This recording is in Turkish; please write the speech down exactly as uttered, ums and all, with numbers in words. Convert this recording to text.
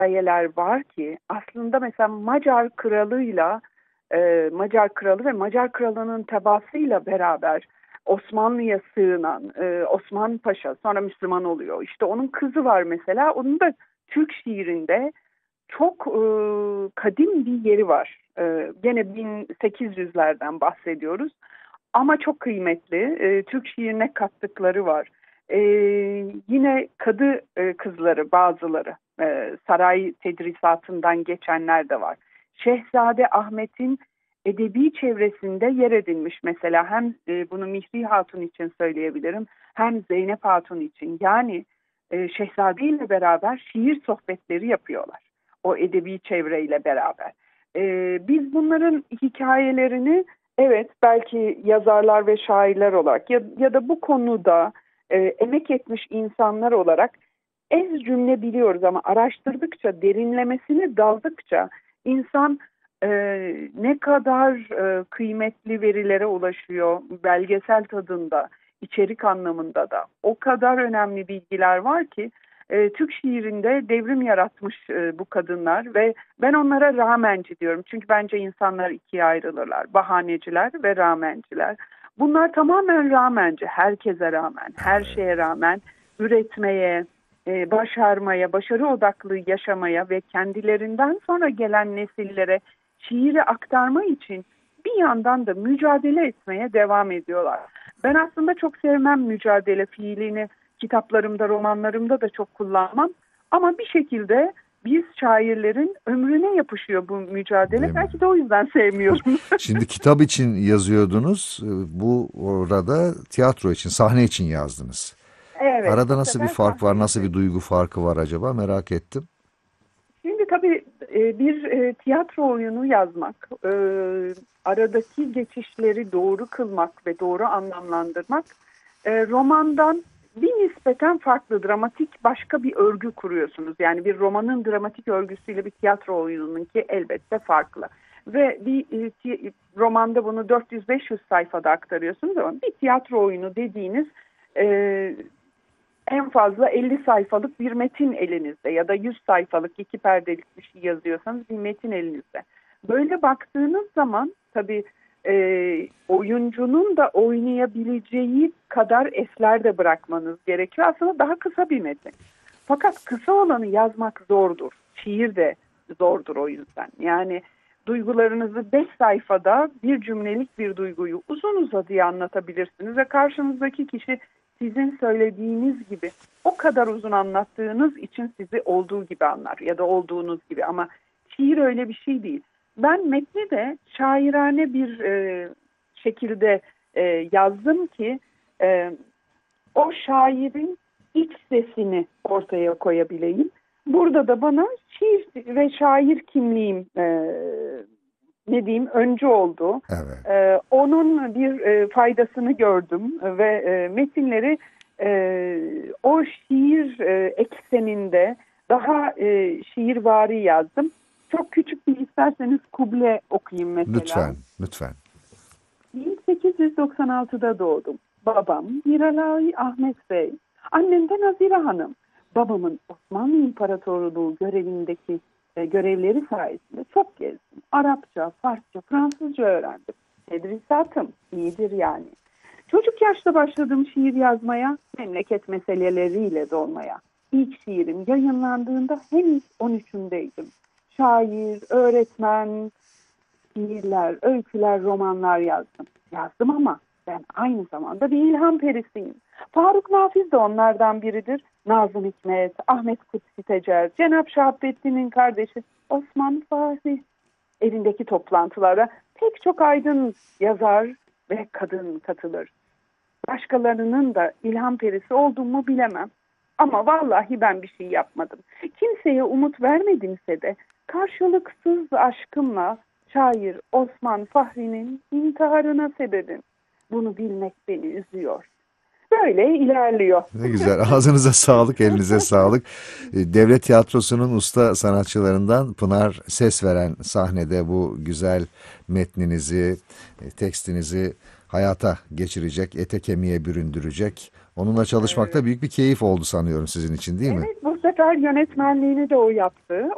hikayeler var ki aslında mesela Macar kralıyla e, Macar kralı ve Macar kralının tebaasıyla beraber Osmanlı'ya sığınan e, Osman Paşa sonra Müslüman oluyor. İşte onun kızı var mesela. Onun da Türk şiirinde çok e, kadim bir yeri var. E, gene bin sekiz yüzlerden bahsediyoruz. Ama çok kıymetli. E, Türk şiirine kattıkları var. E, Yine kadı e, kızları bazıları e, saray tedrisatından geçenler de var. Şehzade Ahmet'in edebi çevresinde yer edinmiş mesela hem e, bunu Mihri Hatun için söyleyebilirim hem Zeynep Hatun için. Yani e, Şehzade ile beraber şiir sohbetleri yapıyorlar. O edebi çevreyle beraber. E, biz bunların hikayelerini evet belki yazarlar ve şairler olarak ya, ya da bu konuda e, emek etmiş insanlar olarak ez cümle biliyoruz ama araştırdıkça, derinlemesine daldıkça insan e, ne kadar e, kıymetli verilere ulaşıyor belgesel tadında, içerik anlamında da. O kadar önemli bilgiler var ki e, Türk şiirinde devrim yaratmış e, bu kadınlar ve ben onlara rağmenci diyorum. Çünkü bence insanlar ikiye ayrılırlar. Bahaneciler ve rağmenciler. Bunlar tamamen rağmenci. Herkese rağmen, her şeye rağmen üretmeye, e, başarmaya, başarı odaklı yaşamaya ve kendilerinden sonra gelen nesillere şiiri aktarma için bir yandan da mücadele etmeye devam ediyorlar. Ben aslında çok sevmem mücadele fiilini. Kitaplarımda, romanlarımda da çok kullanmam. Ama bir şekilde biz şairlerin ömrüne yapışıyor bu mücadele. Belki de o yüzden sevmiyorum. Şimdi kitap için yazıyordunuz. Bu orada tiyatro için, sahne için yazdınız. Evet, Arada bu nasıl bir sefer fark var, sahne nasıl bir için. duygu farkı var acaba merak ettim. Şimdi tabii e, bir e, tiyatro oyunu yazmak, e, aradaki geçişleri doğru kılmak ve doğru anlamlandırmak e, romandan bir nispeten farklı, dramatik başka bir örgü kuruyorsunuz. Yani bir romanın dramatik örgüsüyle bir tiyatro oyunununki elbette farklı. Ve bir e, romanda bunu dört yüz beş yüz sayfada aktarıyorsunuz ama bir tiyatro oyunu dediğiniz e, en fazla elli sayfalık bir metin elinizde ya da yüz sayfalık iki perdelik bir şey yazıyorsanız bir metin elinizde. Böyle baktığınız zaman tabii e, oyuncunun da oynayabileceği kadar esler de bırakmanız gerekiyor. Aslında daha kısa bir metin. Fakat kısa olanı yazmak zordur. Şiir de zordur o yüzden. Yani duygularınızı beş sayfada bir cümlelik bir duyguyu uzun uzadıya anlatabilirsiniz ve karşınızdaki kişi sizin söylediğiniz gibi o kadar uzun anlattığınız için sizi olduğu gibi anlar ya da olduğunuz gibi ama şiir öyle bir şey değil. Ben metni de şairane bir e, şekilde e, yazdım ki e, o şairin iç sesini ortaya koyabileyim. Burada da bana şiir ve şair kimliğim e, ne diyeyim öncü oldu. Evet. E, onun bir e, faydasını gördüm ve e, metinleri e, o şiir e, ekseninde daha e, şiirvari yazdım. Çok küçük bir isterseniz kuble okuyayım mesela. Lütfen, lütfen. bin sekiz yüz doksan altıda doğdum. Babam Miralay Ahmet Bey, annem de Nazire Hanım. Babamın Osmanlı İmparatorluğu görevindeki e, görevleri sayesinde çok gezdim. Arapça, Farsça, Fransızca öğrendim. Tedrisatım iyidir yani. Çocuk yaşta başladım şiir yazmaya, memleket meseleleriyle dolmaya. İlk şiirim yayınlandığında henüz on üçündeydim. Şair, öğretmen, şiirler, öyküler, romanlar yazdım. Yazdım ama ben aynı zamanda bir ilham perisiyim. Faruk Nafiz de onlardan biridir. Nazım Hikmet, Ahmet Kutsi Tecer, Cenab Şahabettin'in kardeşi Osman Fahri. Elindeki toplantılara pek çok aydın yazar ve kadın katılır. Başkalarının da ilham perisi olduğumu bilemem. Ama vallahi ben bir şey yapmadım. Kimseye umut vermedimse de karşılıksız aşkımla şair Osman Fahri'nin intiharına sebebim. Bunu bilmek beni üzüyor. Böyle ilerliyor. Ne güzel. Ağzınıza sağlık, elinize sağlık. Devlet Tiyatrosu'nun usta sanatçılarından Pınar Sesveren sahnede bu güzel metninizi, tekstinizi hayata geçirecek, ete kemiğe büründürecek. Onunla çalışmakta Evet. büyük bir keyif oldu sanıyorum sizin için, değil mi? Evet, bu sefer yönetmenliğini de o yaptı.